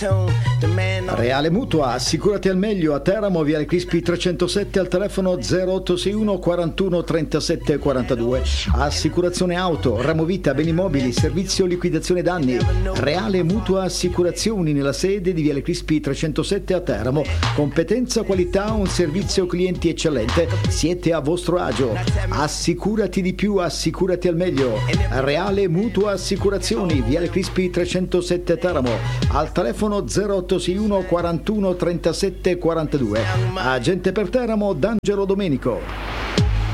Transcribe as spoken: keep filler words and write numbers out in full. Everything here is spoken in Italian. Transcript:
Reale Mutua, assicurati al meglio a Teramo, Viale Crispi trecentosette, al telefono zero otto sei uno quarantuno trentasette quarantadue. Assicurazione auto, ramo vita, beni mobili, servizio liquidazione danni. Reale Mutua Assicurazioni, nella sede di Viale Crispi trecentosette a Teramo. Competenza, qualità, un servizio clienti eccellente. Siete a vostro agio. Assicurati di più, assicurati al meglio. Reale Mutua Assicurazioni, Viale Crispi trecentosette a Teramo, al telefono zero otto sei uno quarantuno trentasette quarantadue. Agente per Teramo D'Angelo Domenico.